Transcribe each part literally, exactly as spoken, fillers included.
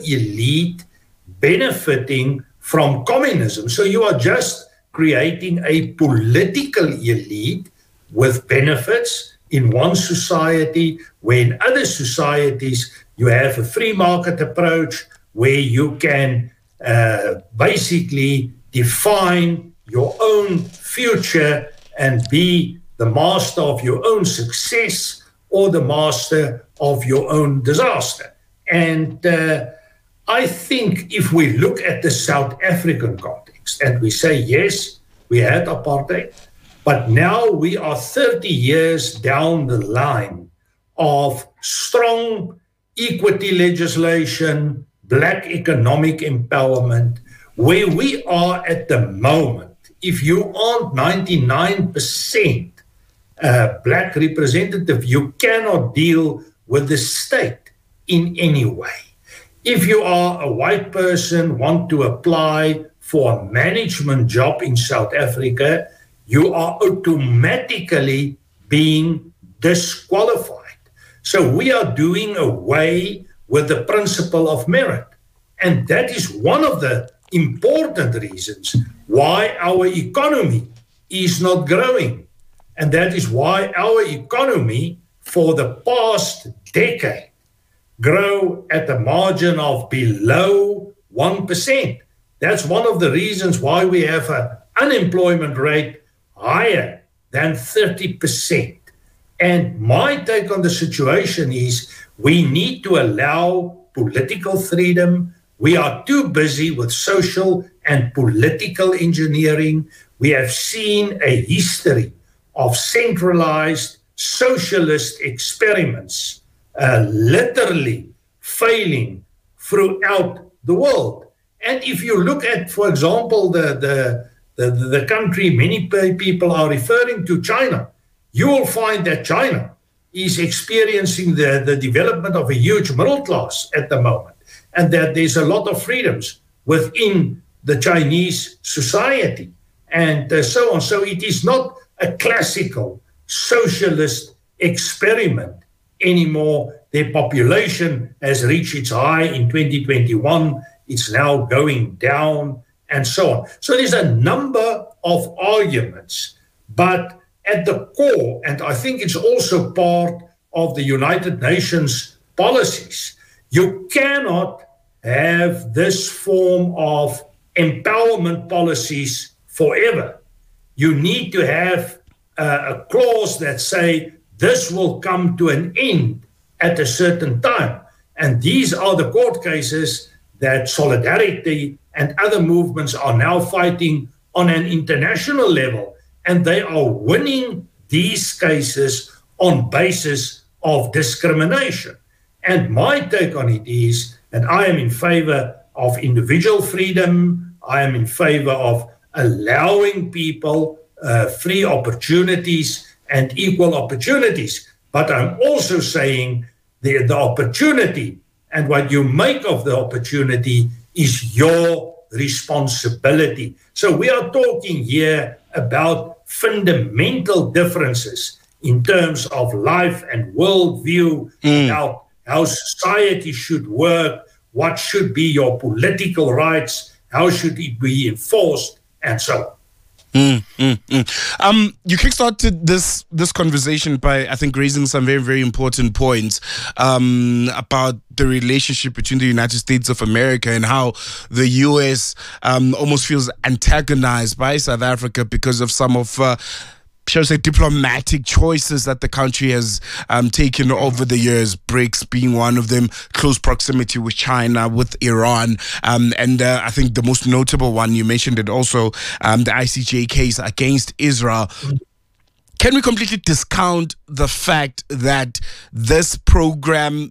elite benefiting from communism. So you are just creating a political elite with benefits in one society, where in other societies you have a free market approach where you can uh, basically define your own future and be the master of your own success or the master of your own disaster. And uh, I think if we look at the South African context and we say, yes, we had apartheid, but now we are thirty years down the line of strong equity legislation, black economic empowerment, where we are at the moment. If you aren't ninety-nine percent uh, black representative, you cannot deal with the state in any way. If you are a white person, want to apply for a management job in South Africa, you are automatically being disqualified. So we are doing away with the principle of merit. And that is one of the important reasons why our economy is not growing. And that is why our economy for the past decade grow at a margin of below one percent. That's one of the reasons why we have an unemployment rate higher than thirty percent. And my take on the situation is we need to allow political freedom. We are too busy with social and political engineering. We have seen a history of centralized socialist experiments uh, literally failing throughout the world. And if you look at, for example, the, the, the, the country many people are referring to, China, you will find that China is experiencing the, the development of a huge middle class at the moment, and that there's a lot of freedoms within the Chinese society, and uh, so on. So it is not a classical socialist experiment anymore. Their population has reached its high in twenty twenty-one. It's now going down, and so on. So there's a number of arguments, but at the core, and I think it's also part of the United Nations policies, you cannot have this form of empowerment policies forever. You need to have uh, a clause that say this will come to an end at a certain time. And these are the court cases that Solidarity and other movements are now fighting on an international level. And they are winning these cases on basis of discrimination. And my take on it is, and I am in favor of individual freedom, I am in favor of allowing people uh, free opportunities and equal opportunities. But I'm also saying the, the opportunity and what you make of the opportunity is your responsibility. So we are talking here about fundamental differences in terms of life and worldview, mm. about how society should work, what should be your political rights, how should it be enforced, and so on. Mm, mm, mm. Um, you kickstarted this this conversation by, I think, raising some very, very important points um, about the relationship between the United States of America and how the U S um, almost feels antagonized by South Africa because of some of uh, shall I say, diplomatic choices that the country has um, taken over the years, BRICS being one of them, close proximity with China, with Iran, um, and uh, I think the most notable one, you mentioned it also, um, the I C J case against Israel. Can we completely discount the fact that this program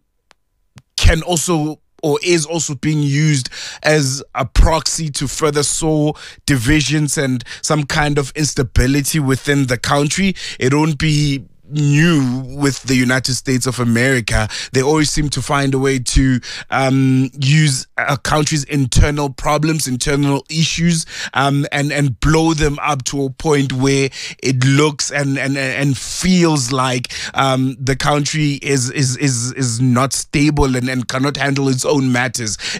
can also or is also being used as a proxy to further sow divisions and some kind of instability within the country? It won't be new with the United States of America. They always seem to find a way to um, use a country's internal problems, internal issues, um, and and blow them up to a point where it looks and and and feels like um, the country is is is is not stable and, and cannot handle its own matters.